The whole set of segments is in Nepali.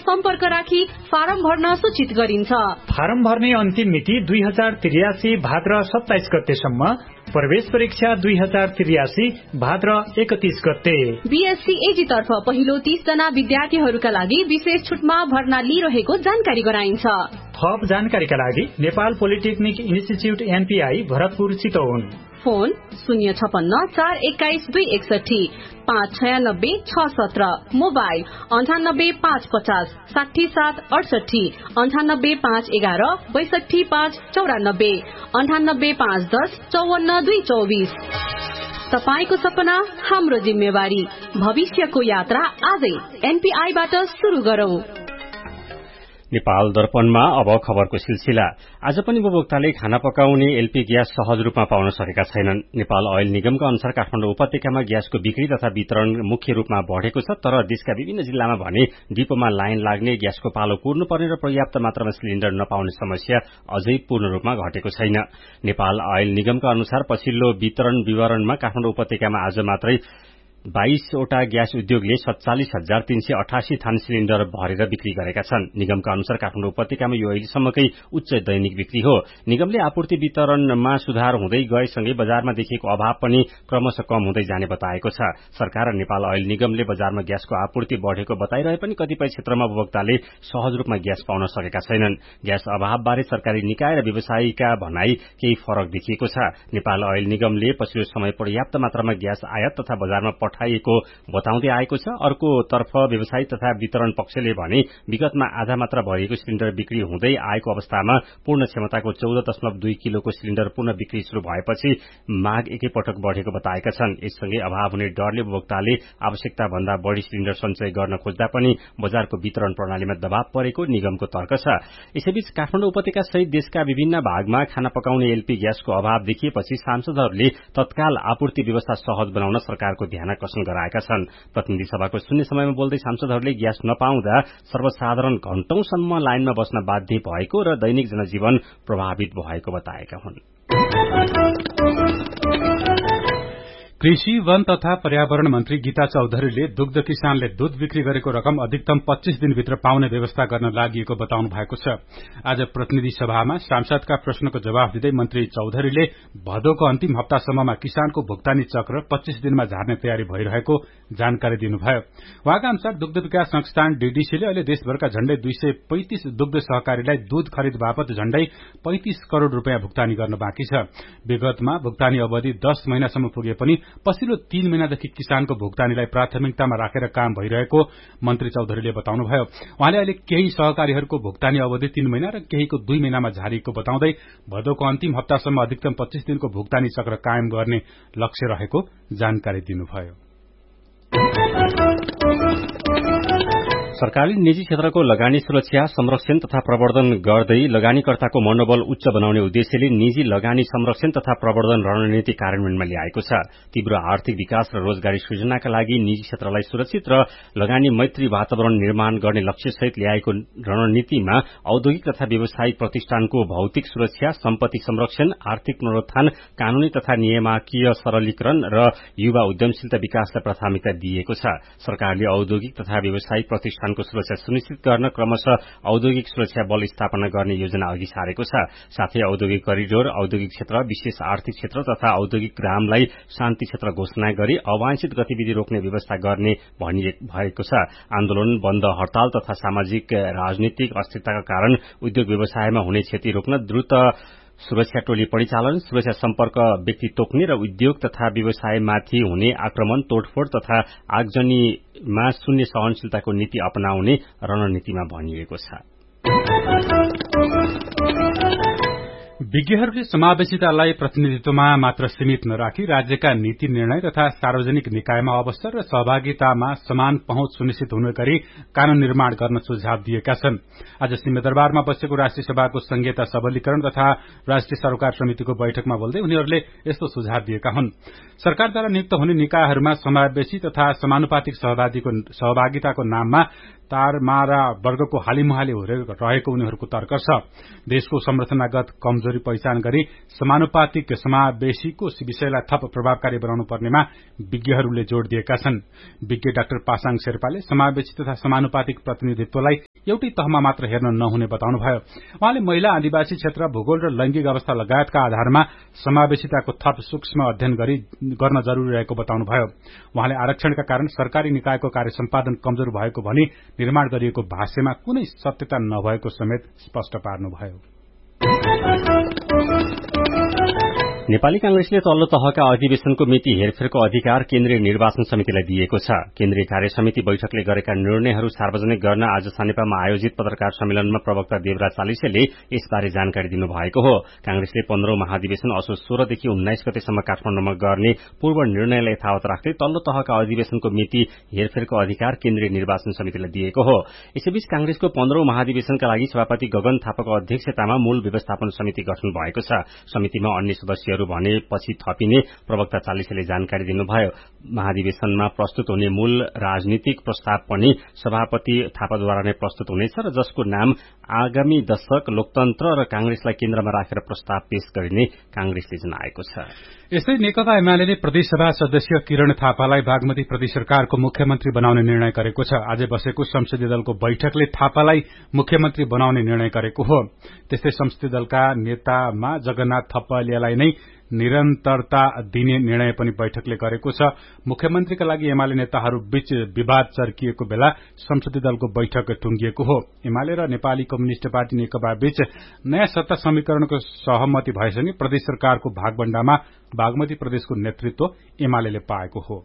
सम्पर्क राखी फारम भर्न सूचित गरिन्छ। फारम भर्ने अन्तिम मिति 2083 भाद्र 27 गतेसम्म, प्रवेश परीक्षा 2083 भाद्र 31 गते। बीएससी एजी तर्फ पहिलो 30 जना विद्यार्थीहरूका लागि विशेष छुटमा भर्ना लिइरहेको जानकारी गराइन्छ। थप जानकारीका लागि Nepal polytechnic institute NPI Bharatpur Chitwan, phone 056 421 261 596 617, mobile 98 550 67 68, 98 511 62 594, 98 510 54 224। तपाईको सपना हाम्रो जिम्मेवारी, भविष्यको यात्रा आजै एनपीआईबाट सुरु गरौं। नेपाल दर्पणमा अब खबरको सिलसिला। आज पनि उपभोक्ताले खाना पकाउने एलपी ग्यास सहज रूपमा पाउन सकेका छैनन्। नेपाल ऑयल निगमका अनुसार काठमाडौँ उपत्यकामा ग्यासको बिक्री तथा वितरण मुख्य रूपमा बढ़ेको छ, तर देशका विभिन्न जिल्लामा भने डिपोमा लाइन लाग्ने, ग्यासको पालो कुर्नुपर्ने र पर्याप्त मात्रामा सिलिण्डर नपाउने समस्या अझै पूर्ण रूपमा घटेको छैन। नेपाल ऑयल निगमका अनुसार पछिल्लो वितरण विवरणमा काठमाडौँ उपत्यकामा आज मात्रै 22 वटा ग्यास उद्योगले 47,388 थान सिलिण्डर भरेर बिक्री गरेका छन्। निगमका अनुसार काठमाडौँ उपत्यकामा यो अहिलेसम्मकै उच्च दैनिक बिक्री हो। निगमले आपूर्ति वितरणमा सुधार हुँदै गएसँगै बजारमा देखिएको अभाव पनि क्रमशः कम हुँदै जाने बताएको छ। सरकार र नेपाल ऑयल निगमले बजारमा ग्यासको आपूर्ति बढ़ेको बताइरहे पनि कतिपय क्षेत्रमा उपभोक्ताले सहज रूपमा ग्यास पाउन सकेका छैनन्। ग्यास अभावबारे सरकारी निकाय र व्यवसायीका भनाई केही फरक देखिएको छ। नेपाल ऑयल निगमले पछिल्लो समय पर्याप्त मात्रामा ग्यास आयात तथा बजारमा पठाइएको बताउँदै आएको छ। अर्को तर्फ व्यवसायी तथा वितरण पक्षले भने विगतमा आधा मात्रा भरिएको सिलिण्डर बिक्री हुँदै आएको अवस्थामा पूर्ण क्षमताको 14.2 किलोको सिलिण्डर पुनः बिक्री शुरू भएपछि माग एकैपटक बढ़ेको बताएका छन्। यससँगै अभाव हुने डरले उपभोक्ताले आवश्यकता भन्दा बढ़ी सिलिण्डर सञ्चय गर्न खोज्दा पनि बजारको वितरण प्रणालीमा दबाव परेको निगमको तर्क छ। यसैबीच काठमाडौँ उपत्यका सहित देशका विभिन्न भागमा खाना पकाउने एलपी ग्यासको अभाव देखिएपछि सांसदहरूले तत्काल आपूर्ति व्यवस्था सहज बनाउन सरकारको ध्यान आकर्षण गराएका छन्। प्रतिनिधि सभाको शून्य समयमा बोल्दै सांसदहरूले ग्यास नपाउँदा सर्वसाधारण घण्टौंसम्म लाइनमा बस्न बाध्य भएको र दैनिक जनजीवन प्रभावित भएको बताएका हुन्। कृषि, वन तथा पर्यावरण मन्त्री गीता चौधरीले दुग्ध किसानले दूध बिक्री गरेको रकम अधिकतम 25 दिनभित्र पाउने व्यवस्था गर्न लागि बताउनु भएको छ। आज प्रतिनिधि सभामा सांसदका प्रश्नको जवाफ दिँदै मन्त्री चौधरीले भदौको अन्तिम हप्तासम्ममा किसानको भुक्तानी चक्र 25 दिनमा झार्ने तयारी भइरहेको जानकारी दिनुभयो। उहाँका अनुसार दुग्ध विकास संस्थान डीडीसीले अहिले देशभरका झण्डै 235 दुग्ध सहकारीलाई दूध खरिद बापत झण्डै 35 करोड़ रूपियाँ भुक्तानी गर्न बाँकी छ। विगतमा भुक्तानी अवधि 10 महिनासम्म पुगे पनि पछिल्लो 3 महिनादेखि किसानको भुक्तानीलाई प्राथमिकतामा राखेर काम भइरहेको मन्त्री चौधरीले बताउनुभयो। उहाँले अहिले केही सहकारीहरूको भुक्तानी अवधि 3 महिना र केहीको 2 महिनामा झारिएको बताउँदै भदौको अन्तिम हप्तासम्म अधिकतम 25 दिनको भुक्तानी चक्र कायम गर्ने लक्ष्य रहेको जानकारी दिनुभयो। सरकारले निजी क्षेत्रको लगानी सुरक्षा, संरक्षण तथा प्रवर्धन गर्दै लगानीकर्ताको मनोबल उच्च बनाउने उद्देश्यले निजी लगानी संरक्षण तथा प्रवर्धन रणनीति कार्यान्वयनमा ल्याएको छ। तीव्र आर्थिक विकास र रोजगारी सृजनाका लागि निजी क्षेत्रलाई सुरक्षित र लगानी मैत्री वातावरण निर्माण गर्ने लक्ष्यसहित ल्याएको रणनीतिमा औद्योगिक तथा व्यावसायिक प्रतिष्ठानको भौतिक सुरक्षा, सम्पत्ति संरक्षण, आर्थिक पुनरुत्थान, कानूनी तथा नियामकीय सरलीकरण र युवा उद्यमशीलता विकासलाई प्राथमिकता दिएको छ। सरकारले औद्योगिक तथा व्यावसायिक प्रतिष्ठान को सुरक्षा सुनिश्चित गर्न क्रमशः औद्योगिक सुरक्षा बल स्थापना गर्ने योजना अघि सारेको छ। साथै औद्योगिक करिडोर, औद्योगिक क्षेत्र, विशेष आर्थिक क्षेत्र तथा औद्योगिक ग्रामलाई शान्ति क्षेत्र घोषणा गरी अवांछित गतिविधि रोक्ने व्यवस्था गर्ने भएको छ। आन्दोलन, बन्द, हड़ताल तथा सामाजिक राजनीतिक अस्थिरताका कारण उद्योग व्यवसायमा हुने क्षति रोक्न द्रुत सुरक्षा टोली परिचालन, सुरक्षा सम्पर्क व्यक्ति तोक्ने र उद्योग तथा व्यवसायमाथि हुने आक्रमण, तोडफोड तथा आगजनीमा शून्य सहनशीलताको नीति अपनाउने रणनीतिमा भनिएको छ। विज्ञहरूले समावेशितालाई प्रतिनिधित्वमा मात्र सीमित नराखी राज्यका नीति निर्णय तथा सार्वजनिक निकायमा अवसर र सहभागितामा समान पहुँच सुनिश्चित हुने गरी कानून निर्माण गर्न सुझाव दिएका छन्। आज सिंहदरबारमा बसेको राष्ट्रिय सभाको संघीयता सबलीकरण तथा राष्ट्रिय सरोकार समितिको बैठकमा बोल्दै उनीहरूले यस्तो सुझाव दिएका हुन्। सरकारद्वारा नियुक्त हुने निकायहरूमा समावेशी तथा समानुपातिक सहभागिताको नाममा तारमारा वर्गको हालिमुहाली रहेको उनीहरूको तर्क छ। देशको संरचनागत कमजोरी पहिचान गरी समानुपातिक समावेशीको विषयलाई थप प्रभावकारी बनाउनु पर्नेमा विज्ञहरूले जोड़ दिएका छन्। विज्ञ डाक्टर पासाङ शेर्पाले समावेशी तथा समानुपातिक प्रतिनिधित्वलाई एउटै तहमा मात्र हेर्न नहुने बताउनुभयो। उहाँले महिला, आदिवासी क्षेत्र, भूगोल र लैंगिक अवस्था लगायतका आधारमा समावेशिताको थप सूक्ष्म अध्ययन गर्न जरूरी रहेको बताउनुभयो। उहाँले आरक्षणका कारण सरकारी निकायको कार्य सम्पादन कमजोर भएको भनी निर्माण गरिएको भाष्यमा कुनै सत्यता नभएको समेत स्पष्ट पार्नुभयो। नेपाली कांग्रेसले तल्लो तहका अधिवेशनको मिति हेरफेरको अधिकार केन्द्रीय निर्वाचन समितिलाई दिएको छ। केन्द्रीय कार्य समिति बैठकले गरेका निर्णयहरू सार्वजनिक गर्न आज सानेपामा आयोजित पत्रकार सम्मेलनमा प्रवक्ता देवराज चालिसेले यसबारे जानकारी दिनुभएको हो। कांग्रेसले 15औं महाधिवेशन असोज 16 देखि 19 गतेसम्म काठमाडौँमा गर्ने पूर्व निर्णयलाई यथावत राख्दै तल्लो तहका अधिवेशनको मिति हेरफेरको अधिकार केन्द्रीय निर्वाचन समितिलाई दिएको हो। यसैबीच कांग्रेसको 15औं महाधिवेशनका लागि सभापति गगन थापाको अध्यक्षतामा मूल व्यवस्थापन समिति गठन भएको छ। समितिमा अन्य सदस्य भनेपछि थपिने प्रवक्ता चालिसेले जानकारी दिनुभयो। महाधिवेशनमा प्रस्तुत हुने मूल राजनीतिक प्रस्ताव पनि सभापति थापाद्वारा नै प्रस्तुत हुनेछ र जसको नाम आगामी दशक लोकतन्त्र र कांग्रेसलाई केन्द्रमा राखेर प्रस्ताव पेश गरिने कांग्रेसले जनाएको छ। यसै नेकपा एमाले प्रदेशसभा सदस्य किरण थापालाई बागमती प्रदेश सरकारको मुख्यमन्त्री बनाउने निर्णय गरेको छ। आज बसेको संसदीय दलको बैठकले थापालाई मुख्यमन्त्री बनाउने निर्णय गरेको हो। त्यस्तै संसदीय दलका नेतामा जगन्नाथ थपलियालाई नै निरन्तरता दिने निर्णय पनि बैठकले गरेको छ। मुख्यमन्त्रीका लागि एमाले नेताहरू बीच विवाद चर्किएको बेला संसदीय दलको बैठक टुंगिएको हो। एमाले र नेपाली कम्युनिष्ट पार्टी नेकपा बीच नयाँ सत्ता समीकरणको सहमति भएसँगै प्रदेश सरकारको भागभण्डामा बागमती प्रदेशको नेतृत्व एमाले पाएको हो।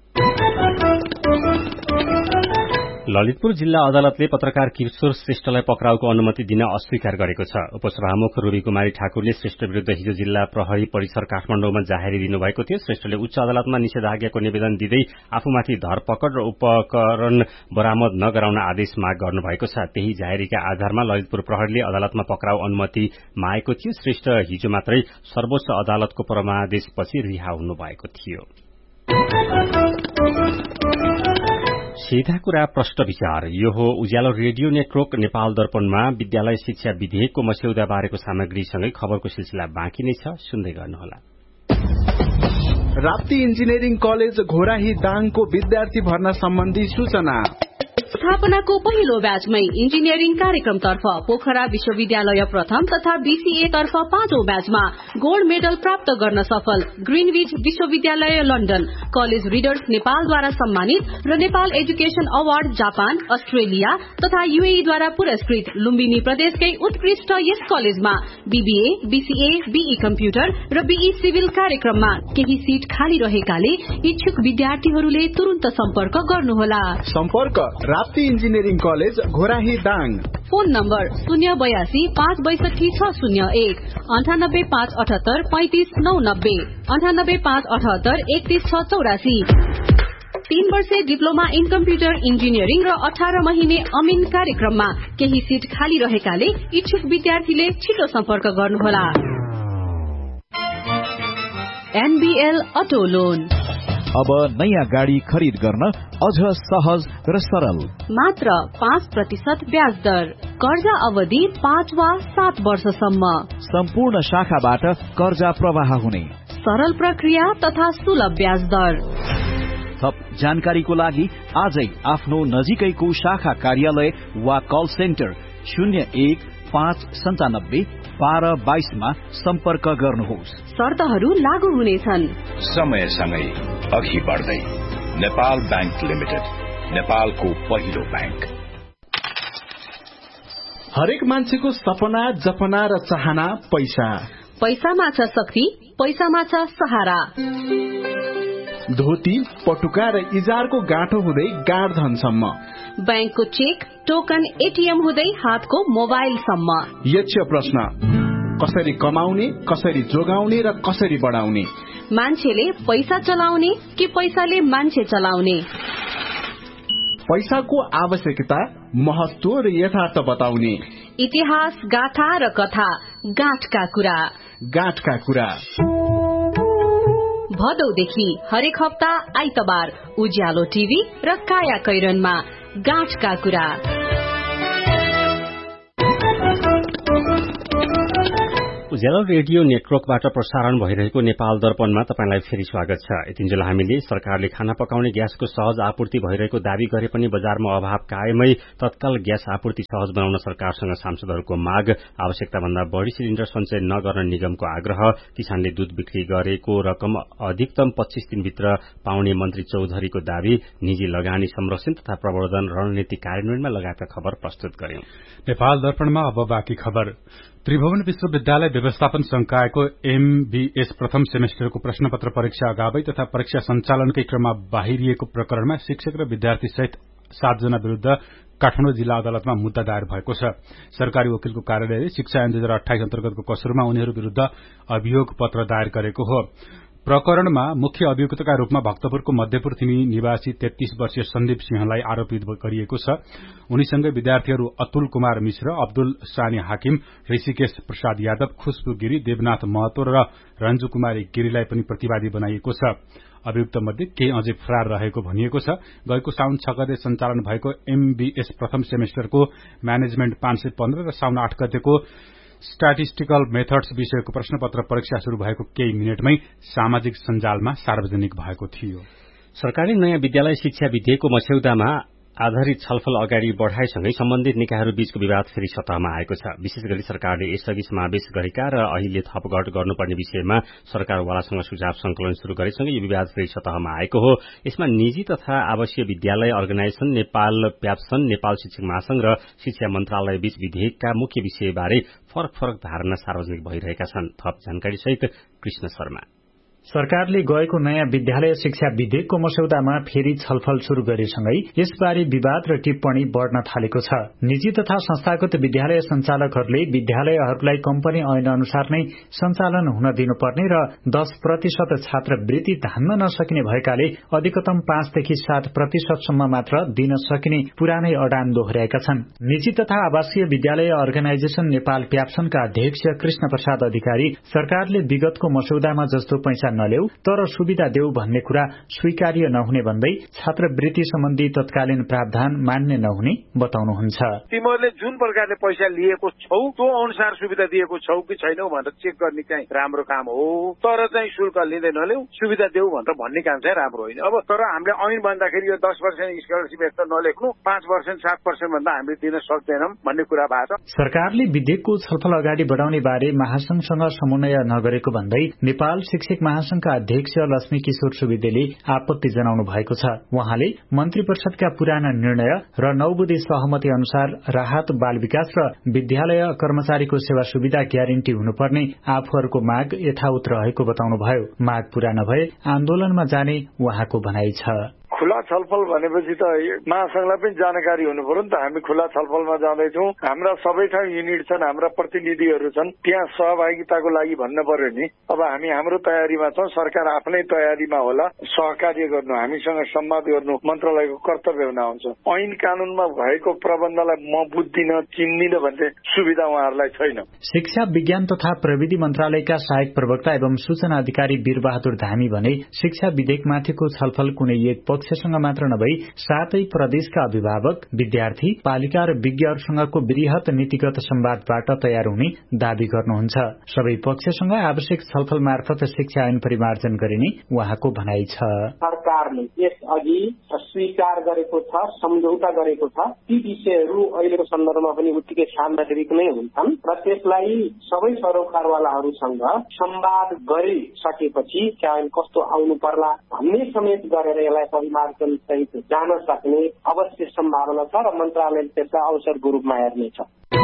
ललितपुर जिल्ला अदालतले पत्रकार किशोर श्रेष्ठलाई पक्राउको अनुमति दिन अस्वीकार गरेको छ। उपसभामुख रूबी कुमारी ठाकुरले श्रेष्ठ विरूद्ध हिजो जिल्ला प्रहरी परिसर काठमाडौँमा जाहेरी दिनुभएको थियो। श्रेष्ठले उच्च अदालतमा निषेधाज्ञाको निवेदन दिँदै आफूमाथि धरपकड र उपकरण बरामद नगराउन आदेश माग गर्नुभएको छ। त्यही जाहेरीका आधारमा ललितपुर प्रहरीले अदालतमा पक्राउ अनुमति मागेको थियो। श्रेष्ठ हिजो मात्रै सर्वोच्च अदालतको परमादेशपछि रिहा हुनुभएको थियो। सीधा कुरा प्रश्न विचार यो हो उज्यालो रेडियो नेटवर्क नेपाल दर्पणमा विद्यालय शिक्षा विधेयकको मस्यौदा बारेको सामग्रीसँगै खबरको सिलसिला बाँकी नै छ, सुन्दै गर्नुहोला। राप्ती इन्जिनियरिङ कलेज घोराही दाङको विद्यार्थी भर्ना सम्बन्धी सूचना। स्थापनाको पहिलो ब्याचमै इन्जिनियरिङ कार्यक्रमतर्फ पोखरा विश्वविद्यालय प्रथम तथा बीसीए तर्फ 5औं ब्याचमा गोल्ड मेडल प्राप्त गर्न सफल ग्रीनविच विश्वविद्यालय लन्डन, कलेज रिडर्स नेपालद्वारा सम्मानित र Nepal education award Japan, Australia तथा यूएईद्वारा पुरस्कृत लुम्बिनी प्रदेशकै उत्कृष्ट यस कलेजमा बीबीए, बीसीए, बीई कम्प्युटर र बीई सिभिल कार्यक्रममा केही सीट खाली रहेकाले इच्छुक विद्यार्थीहरूले तुरुन्त सम्पर्क गर्नुहोला। सम्पर्क Rapti engineering college Ghorahi Dang. Phone number 082 562 601 98 578 35 990 98 578 31 684। 3 वर्षे डिप्लोमा इन कम्प्युटर इन्जिनियरिङ र 18 महिने अमिन कार्यक्रममा केही सीट खाली रहेकाले इच्छुक विद्यार्थीले छिटो सम्पर्क गर्नुहोला। एनबीएल अटो लोन अब नयाँ गाडी खरिद गर्न अझ सहज र सरल। मात्र 5% ब्याज दर, कर्जा अवधि 5 वा 7 वर्षसम्म। सम्पूर्ण शाखाबाट कर्जा प्रवाह हुने सरल प्रक्रिया तथा सुलभ ब्याज दर। थप जानकारीको लागि आजै आफ्नो नजिकैको शाखा कार्यालय वा कल सेन्टर 01 595 1222 मा सम्पर्क गर्नुहोस्। शर्तहरू लागू हुनेछन्। समय सँगै अघि बढ्दै नेपाल बैंक लिमिटेड, नेपालको पहिलो बैंक। हरेक मान्छेको सपना, जपना र चाहना पैसा। पैसामा छ शक्ति, पैसामा छ सहारा। धोती, पटुका र इजारको गाँठो हुँदै गाडधनसम्म, बैंकको चेक, टोकन, एटीएम हुँदै हातको मोबाइलसम्म। यक्ष प्रश्न, कसरी कमाउने, कसरी जोगाउने र कसरी बढाउने? मान्छेले पैसा चलाउने कि पैसाले मान्छे चलाउने? पैसाको आवश्यकता, महत्व र यथार्थ बताउने। इतिहास, गाथा र कथा, गाँठका कुरा। गाँठका कुरा भदौदेखि हरेक हप्ता आइतबार उज्यालो टिभी र काया कैरनमा गाँठका कुरा। उज्यालो रेडियो नेटवर्कबाट प्रसारण भइरहेको नेपाल दर्पणमा तपाईंलाई फेरि स्वागत छ। यतिन्जेल हामीले सरकारले खाना पकाउने ग्यासको सहज आपूर्ति भइरहेको दावी गरे पनि बजारमा अभाव कायमै तत्काल ग्यास आपूर्ति सहज बनाउन सरकारसँग सांसदहरूको माग, आवश्यकताभन्दा बढ़ी सिलिण्डर सञ्चय नगर्न निगमको आग्रह, किसानले दूध बिक्री गरेको रकम अधिकतम 25 दिनभित्र पाउने मन्त्री चौधरीको दावी, निजी लगानी संरक्षण तथा प्रवर्धन रणनीति कार्यान्वयनमा लगायतका खबर प्रस्तुत गर्यौं। नेपाल दर्पणमा अब बाँकी खबर। त्रिभुवन विश्वविद्यालय व्यवस्थापन संकायको एमबीएस प्रथम सेमेस्टरको प्रश्नपत्र परीक्षा अगावै तथा परीक्षा सञ्चालनकै क्रममा बाहिरिएको प्रकरणमा शिक्षक र विद्यार्थी सहित 7 जना विरूद्ध काठमाडौँ जिल्ला अदालतमा मुद्दा दायर भएको छ। सरकारी वकिलको कार्यालयले शिक्षा ऐन 2028 अन्तर्गतको कसुरमा उनीहरू विरूद्ध अभियोग पत्र दायर गरेको हो। प्रकरणमा मुख्य अभियुक्तका रूपमा भक्तपुरको मध्यपुर थिमी निवासी 33 वर्षीय सन्दीप सिंहलाई आरोपित गरिएको छ। उनीसँगै विद्यार्थीहरू अतुल कुमार मिश्र, अब्दुल सानी हाकिम, ऋषिकेश प्रसाद यादव, खुशबु गिरी, देवनाथ महतो र रञ्जु कुमारी गिरीलाई पनि प्रतिवादी बनाइएको छ। अभियुक्त मध्ये केही अझै फरार रहेको भनिएको छ। गएको साउन 6 गते सञ्चालन भएको एमबीएस प्रथम सेमेस्टरको म्यानेजमेन्ट 515 र साउन 8 गतेको स्ट्याटिस्टिकल मेथड्स विषयको प्रश्नपत्र परीक्षा शुरू भएको केही मिनटमै सामाजिक सञ्जालमा सार्वजनिक भएको थियो। सरकारले नयाँ विद्यालय शिक्षा विधेयकको मस्यौदामा आधारित छलफल अगाडि बढ़ाएसँगै सम्बन्धित निकायहरू बीचको विवाद फेरि सतहमा आएको छ। विशेष गरी सरकारले यसअघि समावेश गरेका र अहिले थपघट गर्नुपर्ने विषयमा सरकारवालासँग सुझाव संकलन शुरू गरेसँगै यो विवाद फेरि सतहमा आएको हो। यसमा निजी तथा आवासीय विद्यालय अर्गनाइजेशन, नेपाल प्याप्सन, नेपाल शिक्षक महासंघ र शिक्षा मन्त्रालय बीच विधेयकका मुख्य विषयबारे फरक धारणा सार्वजनिक भइरहेका छन्। थप जानकारी सहित कृष्ण शर्मा। सरकारले गएको नयाँ विद्यालय शिक्षा विधेयकको मस्यौदामा फेरि छलफल शुरू गरेसँगै यसबारे विवाद र टिप्पणी बढ़न थालेको छ। निजी तथा संस्थागत विद्यालय सञ्चालकहरूले विद्यालयहरूलाई कम्पनी ऐन अनुसार नै सञ्चालन हुन दिनुपर्ने र 10% छात्रवृत्ति धान्न नसकिने भएकाले अधिकतम 5 देखि 7% सम्म मात्र दिन सकिने पुरानै अडान दोहोर्याएका छन्। निजी तथा आवासीय विद्यालय अर्गनाइजेशन नेपाल प्याप्सनका अध्यक्ष कृष्ण प्रसाद अधिकारी सरकारले विगतको मस्यौदामा जस्तो पैसा नलेऊ तर सुविधा देऊ भन्ने कुरा स्वीकार्य नहुने भन्दै छात्रवृत्ति सम्बन्धी तत्कालीन प्रावधान मान्य नहुने बताउनुहुन्छ। तिमीहरूले जुन प्रकारले पैसा लिएको छौ त्यो अनुसार सुविधा दिएको छौ कि छैनौ भनेर चेक गर्ने चाहिँ राम्रो काम हो, तर चाहिँ शुल्क लिँदै नलेऊ, सुविधा देऊ भनेर भन्ने काम चाहिँ राम्रो होइन। अब तर हामीले ऐन भन्दाखेरि यो 10% स्कलरशिप यस्तो नलेख्नु, 5% 7% भन्दा हामीले दिन सक्दैनौं भन्ने कुरा भएको छ। सरकारले विधेयकको छलफल अगाडि बढाउने बारे महासंघसँग समन्वय नगरेको भन्दै नेपाल शिक्षक महासंघका अध्यक्ष लक्ष्मी किशोर सुवेदीले आपत्ति जनाउनु भएको छ। उहाँले मन्त्री परिषदका पुराना निर्णय र 9 बुँदे सहमति अनुसार राहत, बाल विकास र विद्यालय कर्मचारीको सेवा सुविधा ग्यारेन्टी हुनुपर्ने आफूहरूको माग यथावत रहेको बताउनुभयो। माग पूरा नभए आन्दोलनमा जाने उहाँको भनाइ छ। खुला छलफल भनेपछि त महासंघलाई पनि जानकारी हुनु पर्यो नि त। हामी खुला छलफलमा जाँदैछौँ, हाम्रा सबै ठाउँ युनिट छन्, हाम्रा प्रतिनिधिहरू छन्, त्यहाँ सहभागिताको लागि भन्न पर्यो नि। अब हामी हाम्रो तयारीमा छौँ, सरकार आफ्नै तयारीमा होला, सहकार्य गर्नु, हामीसँग संवाद गर्नु मन्त्रालयको कर्तव्य हुन आउँछ। ऐन कानूनमा भएको प्रबन्धलाई म बुझ्दिन, चिन्दिन भन्ने सुविधा उहाँहरूलाई छैन। शिक्षा विज्ञान तथा प्रविधि मन्त्रालयका सहायक प्रवक्ता एवं सूचना अधिकारी वीरबहादुर धामी भने शिक्षा विधेयकमाथिको छलफल कुनै एक पक्षसँग मात्र नभई सातै प्रदेशका अभिभावक, विद्यार्थी, पालिका र विज्ञहरूसँगको वृहत नीतिगत संवादबाट तयार हुने दावी गर्नुहुन्छ। सबै पक्षसँग आवश्यक छलफल मार्फत शिक्षा ऐन परिमार्जन गरिने उहाँको भनाइ छ। सरकारले यसअघि स्वीकार गरेको छ, सम्झौता गरेको छ, ती विषयहरू अहिलेको सन्दर्भमा पनि उत्तिकै सान्दर्भिक नै हुन्छन् र त्यसलाई सबै सरोकारवालाहरूसँग संवाद गरिसकेपछि ऐन कस्तो आउनु पर्ला भन्ने समेत गरेर यसलाई परिमार्जन सहित जान सक्ने अवश्य सम्भावना छ र मन्त्रालयले त्यसलाई अवसरको रूपमा हेर्नेछ।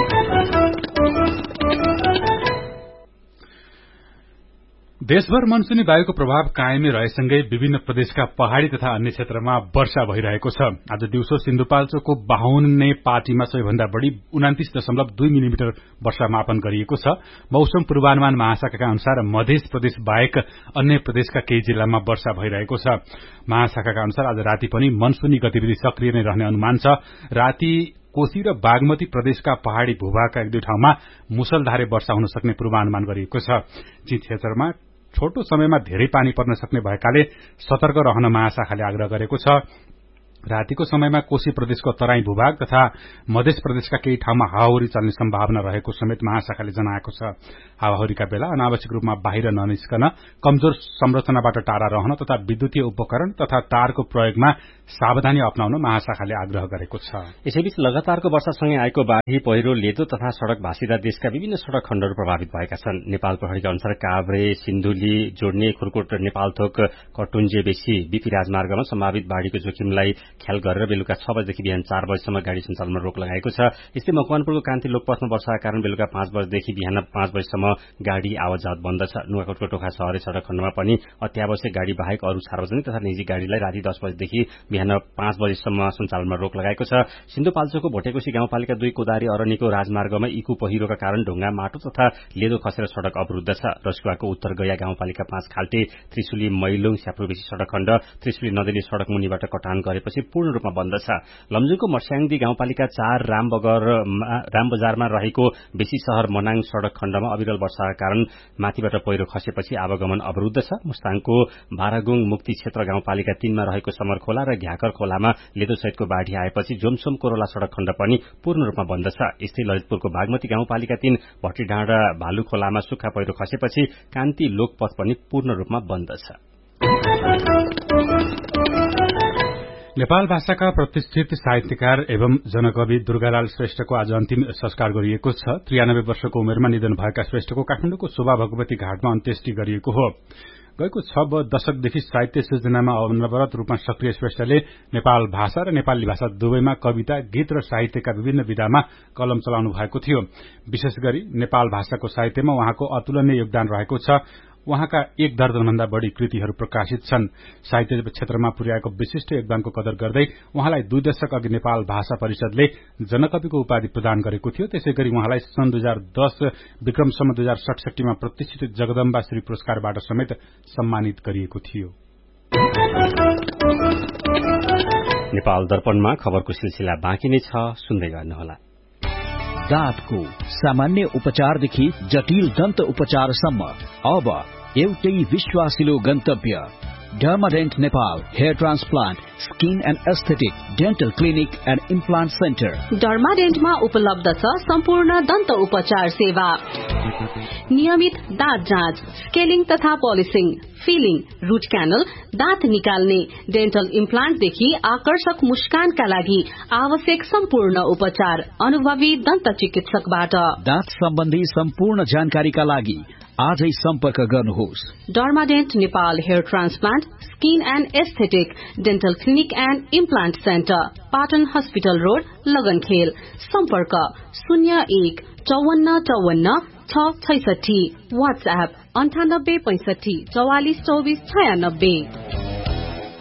देशभर मनसुनी वायुको प्रभाव कायमै रहेसँगै विभिन्न प्रदेशका पहाड़ी तथा अन्य क्षेत्रमा वर्षा भइरहेको छ। आज दिउँसो सिन्धुपाल्चोकको 52 पाटीमा सबैभन्दा बढ़ी 29.2 मिलिमिटर वर्षा मापन गरिएको छ। मौसम पूर्वानुमान महाशाखाका अनुसार मध्य प्रदेश बाहेक अन्य प्रदेशका केही जिल्लामा वर्षा भइरहेको छ। महाशाखाका अनुसार आज राति पनि मनसुनी गतिविधि सक्रिय नै रहने अनुमान छ। राति कोशी र बागमती प्रदेशका पहाड़ी भूभागका 1-2 ठाउँमा मुसलधारे वर्षा हुन सक्ने पूर्वानुमान गरिएको छ। ती क्षेत्रमा छोटो समयमा धेरै पानी पर्न सक्ने भएकाले सतर्क रहन महाशाखाले आग्रह गरेको छ। रातिको समयमा कोशी प्रदेशको तराई भूभाग तथा मध्य प्रदेशका केही ठाउँमा हावाहुरी चल्ने सम्भावना रहेको समेत महाशाखाले जनाएको छ। हावाहुरीका बेला अनावश्यक रूपमा बाहिर ननिस्कन, कमजोर संरचनाबाट टाढा रहन तथा विद्युतीय उपकरण तथा तारको प्रयोगमा सावधानी अपनाउन महाशाखाले आग्रह गरेको छ। यसैबीच लगातारको वर्षासँगै आएको बाढ़ी, पहिरो, लेदो तथा सड़क भाँसिदा देशका विभिन्न सड़क खण्डहरू प्रभावित भएका छन्। नेपाल प्रहरीका अनुसार काभ्रे, सिन्धुली जोड्ने खुरकोट नेपालथोक कटुन्जे बेसी बीपी राजमार्गमा सम्भावित बाढ़ीको जोखिमलाई ख्याल गरेर बेलुका 6 बजेदेखि बिहान 4 बजेसम्म गाड़ी सञ्चालनमा रोक लगाएको छ। यस्तै मकवानपुरको कान्ति लोकपथमा वर्षाका कारण बेलुका 5 बजेदेखि बिहान 5 बजेसम्म गाड़ी आवतजावत बन्द छ। नुवाकोटको टोखा शहरी सड़क खण्डमा पनि अत्यावश्यक गाड़ी बाहेक अरू सार्वजनिक तथा निजी गाड़ीलाई राति 10 बजेदेखि बिहान 5 बजेसम्म सञ्चालनमा रोक लगाएको छ। सिन्धुपाल्चोकको भोटेकोशी गाउँपालिका 2 कोदारी अरनिको राजमार्गमा इकु पहिरोका कारण ढुङ्गा, माटो तथा लेदो खसेर सड़क अवरुद्ध छ। रसुवाको उत्तर गया गाउँपालिका 5 खाल्टे, त्रिशुली मैलुङ स्याप्रोबेसी सड़क खण्ड त्रिशुली नदेली सड़क मुनिबाट कटान गरेपछि पूर्ण रूपमा बन्द छ। लमजुङको मर्स्याङदी गाउँपालिका 4 रामबजारमा रहेको बेसी शहर मनाङ सड़क खण्डमा अविरल वर्षाका कारण माथिबाट पहिरो खसेपछि आवागमन अवरुद्ध छ। मुस्ताङको भारागुङ मुक्ति क्षेत्र गाउँपालिका 3 मा रहेको समरखोला र घ्याकर खोलामा लेदो सहितको बाढ़ी आएपछि जोमसोम कोरोला सड़क खण्ड पनि पूर्ण रूपमा बन्द छ। यस्तै ललितपुरको बागमती गाउँपालिका 3 भट्टीडाँडा भालु खोलामा सुक्खा पहिरो खसेपछि कान्ति लोकपथ पनि पूर्ण रूपमा बन्द छ। नेपाल भाषाका प्रतिष्ठित साहित्यकार एवं जनकवि दुर्गालाल श्रेष्ठको आज अन्तिम संस्कार गरिएको छ। 93 वर्षको उमेरमा निधन भएका श्रेष्ठको काठमाडौँको शोभा भगवती घाटमा अन्त्येष्टि गरिएको हो। गएको 6 दशकदेखि साहित्य सृजनामा अनवरत रूपमा सक्रिय श्रेष्ठले नेपाल भाषा र नेपाली भाषा दुवैमा कविता, गीत र साहित्यका विभिन्न विधामा कलम चलाउनु भएको थियो। विशेष गरी नेपाल भाषाको साहित्यमा उहाँको अतुलनीय योगदान रहेको छ। उहाँका 1 दर्जनभन्दा बढ़ी कृतिहरू प्रकाशित छन्। साहित्य क्षेत्रमा पुर्याएको विशिष्ट योगदानको कदर गर्दै उहाँलाई 2 दशक अघि नेपाल भाषा परिषदले जनकविको उपाधि प्रदान गरेको थियो। त्यसैगरी उहाँलाई सन् 2010 विक्रमसम्म 2067 मा प्रतिष्ठित जगदम्बा श्री पुरस्कारबाट समेत सम्मानित गरिएको थियो। नेपाल दर्पणमा खबरको सिलसिला बाँकी नै छ, सुन्दै गर्नुहोला। दाँतको सामान्य उपचारदेखि जटिल दन्त उपचारसम्म अब एउटै विश्वासिलो गन्तव्य डर्माडेन्ट Nepal hair transplant skin and aesthetic dental clinic and implant centre. डर्माडेन्टमा उपलब्ध छ सम्पूर्ण दन्त उपचार सेवा, नियमित दाँत जाँच, स्केलिङ तथा पोलिसिङ, फिलिङ, रूट क्यानल, दाँत निकाल्ने, डेन्टल इम्प्लान्टदेखि आकर्षक मुस्कानका लागि आवश्यक सम्पूर्ण उपचार अनुभवी दन्त चिकित्सकबाट। दाँत सम्बन्धी सम्पूर्ण जानकारीका लागि आजै सम्पर्क गर्नुहोस्। डर्माडेन्ट Nepal hair transplant skin and aesthetic dental clinic and implant centre, Patan hospital road, लगनखेल। सम्पर्क 01 54 54 666। वाट्सएप 98 65 44 24 96।